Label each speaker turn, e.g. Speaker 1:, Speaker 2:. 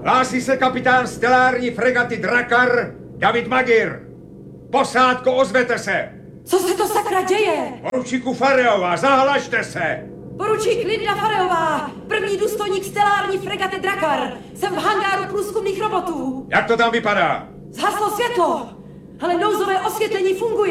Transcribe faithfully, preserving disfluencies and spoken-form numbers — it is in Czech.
Speaker 1: Hlásí se kapitán stelární fregaty Drakar, David Magir. Posádko, ozvete se!
Speaker 2: Co se to sakra děje?
Speaker 1: Poručíku Fareová, zahlašte se!
Speaker 2: Poručík Linda Fareová, první důstojník stelární fregaty Drakar. Jsem v hangáru průzkumných robotů.
Speaker 1: Jak to tam vypadá?
Speaker 2: Zhaslo světlo, ale nouzové osvětlení funguje.